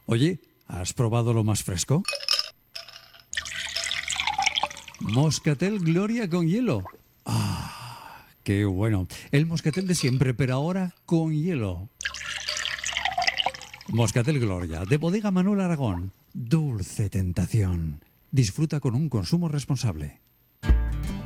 Oye, ¿has probado lo más fresco? Moscatel Gloria con hielo. ¡Ah! ¡Qué bueno! El moscatel de siempre, pero ahora con hielo. Moscatel Gloria, de Bodega Manuel Aragón. Dulce tentación. Disfruta con un consumo responsable.